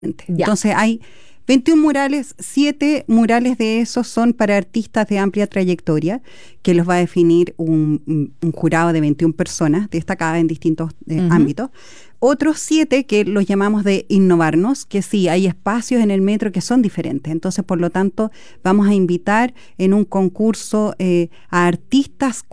Ya. Entonces hay 21 murales, 7 murales de esos son para artistas de amplia trayectoria, que los va a definir un jurado de 21 personas destacadas en distintos ámbitos. Otros 7 que los llamamos de innovarnos, que sí, hay espacios en el metro que son diferentes. Entonces, por lo tanto, vamos a invitar en un concurso a artistas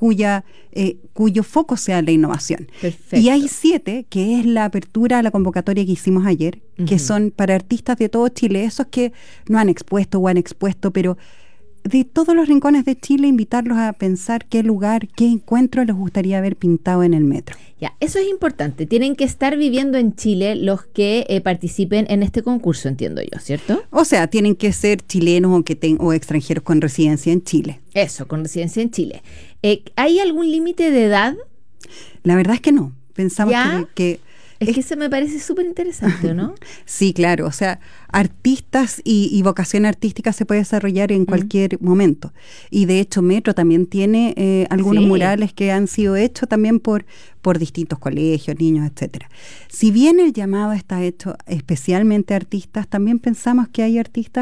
cuyo foco sea la innovación. Perfecto. Y hay 7, que es la apertura a la convocatoria que hicimos ayer, que son para artistas de todo Chile, esos que no han expuesto o han expuesto, pero de todos los rincones de Chile, invitarlos a pensar qué lugar, qué encuentro les gustaría ver pintado en el metro. Ya, eso es importante. Tienen que estar viviendo en Chile los que participen en este concurso, entiendo yo, ¿cierto? O sea, tienen que ser chilenos o extranjeros con residencia en Chile. Eso, con residencia en Chile. ¿Hay algún límite de edad? La verdad es que no. Pensamos que Es que eso me parece súper interesante, ¿no? Sí, claro. O sea, artistas y vocación artística se puede desarrollar en cualquier momento. Y de hecho, Metro también tiene algunos murales que han sido hechos también por distintos colegios, niños, etcétera. Si bien el llamado está hecho especialmente a artistas, también pensamos que hay artistas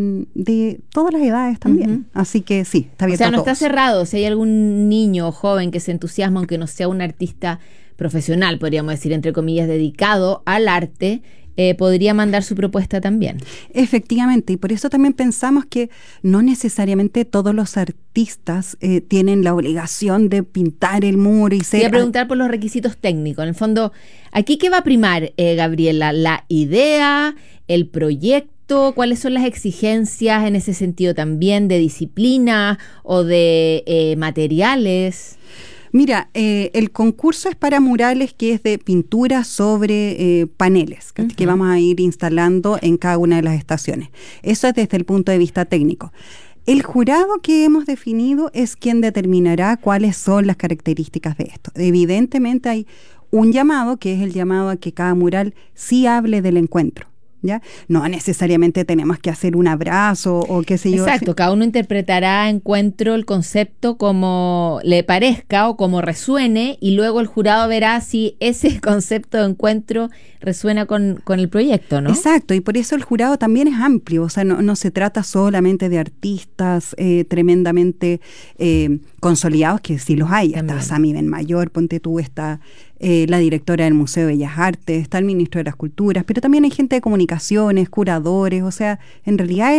de todas las edades también. Así que sí, está abierto a todos. O sea, no está cerrado. Si hay algún niño o joven que se entusiasma, aunque no sea un artista profesional, podríamos decir, entre comillas, dedicado al arte, podría mandar su propuesta también. Efectivamente, y por eso también pensamos que no necesariamente todos los artistas tienen la obligación de pintar el muro y ser... Voy a preguntar por los requisitos técnicos. En el fondo, ¿aquí qué va a primar, Gabriela? ¿La idea, el proyecto? ¿Cuáles son las exigencias en ese sentido también de disciplina o de materiales? Mira, el concurso es para murales que es de pintura sobre paneles, que vamos a ir instalando en cada una de las estaciones. Eso es desde el punto de vista técnico. El jurado que hemos definido es quien determinará cuáles son las características de esto. Evidentemente hay un llamado, que es el llamado a que cada mural sí hable del encuentro. ¿Ya? No necesariamente tenemos que hacer un abrazo o qué sé yo. Exacto, cada uno interpretará encuentro el concepto como le parezca o como resuene, y luego el jurado verá si ese concepto de encuentro resuena con el proyecto, ¿no? Exacto, y por eso el jurado también es amplio, o sea, no se trata solamente de artistas tremendamente consolidados, que sí los hay. Está Sami Benmayor, ponte tú, está la directora del Museo de Bellas Artes, está el ministro de las Culturas, pero también hay gente de comunicaciones, curadores, o sea, en realidad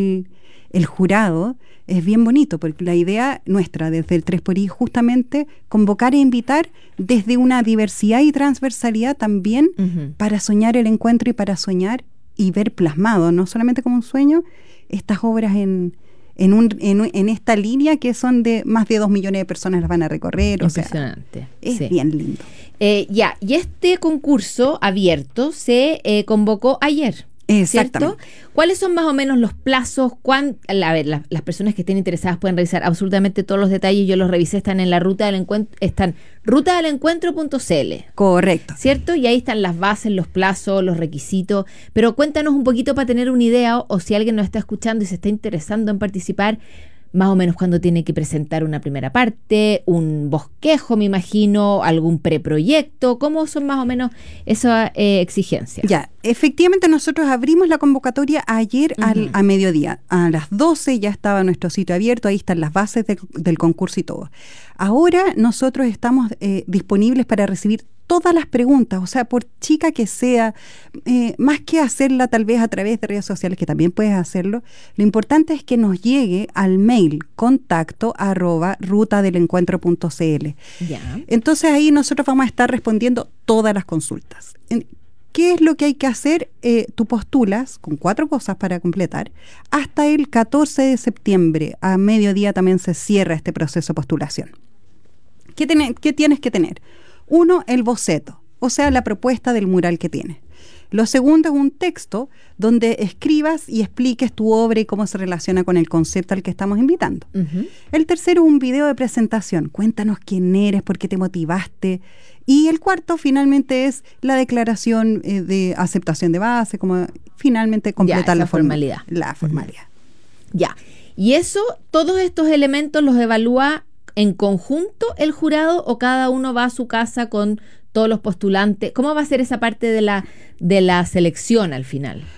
el jurado es bien bonito, porque la idea nuestra desde el 3xI es justamente convocar e invitar desde una diversidad y transversalidad también para soñar el encuentro y para soñar y ver plasmado, no solamente como un sueño, estas obras en esta línea que son de más de 2 millones de personas las van a recorrer. Impresionante. O sea, es bien lindo. Y este concurso abierto se convocó ayer. Exactamente. ¿Cierto? ¿Cuáles son más o menos los plazos? A ver, las personas que estén interesadas pueden revisar absolutamente todos los detalles. Yo los revisé, están en la ruta del encuentro, están rutadelencuentro.cl. Correcto. ¿Cierto? Y ahí están las bases, los plazos, los requisitos. Pero cuéntanos un poquito para tener una idea, o si alguien nos está escuchando y se está interesando en participar, más o menos cuándo tiene que presentar una primera parte, un bosquejo, me imagino, algún preproyecto. ¿Cómo son más o menos esas exigencias? Ya, efectivamente nosotros abrimos la convocatoria ayer a mediodía. A las 12 ya estaba nuestro sitio abierto, ahí están las bases del concurso y todo. Ahora nosotros estamos disponibles para recibir todas las preguntas, o sea, por chica que sea, más que hacerla tal vez a través de redes sociales, que también puedes hacerlo, lo importante es que nos llegue al mail contacto@rutadelencuentro.cl. Ya. Entonces ahí nosotros vamos a estar respondiendo todas las consultas. ¿Qué es lo que hay que hacer? Tú postulas con 4 cosas para completar. Hasta el 14 de septiembre, a mediodía, también se cierra este proceso de postulación. ¿Qué tienes que tener? 1, el boceto, o sea, la propuesta del mural que tienes. Lo segundo es un texto donde escribas y expliques tu obra y cómo se relaciona con el concepto al que estamos invitando. El tercero es un video de presentación. Cuéntanos quién eres, por qué te motivaste. Y el cuarto, finalmente, es la declaración de aceptación de base, como finalmente completar la formalidad. La formalidad. Ya. Y eso, todos estos elementos los evalúa en conjunto el jurado, o cada uno va a su casa con todos los postulantes? ¿Cómo va a ser esa parte de la selección al final?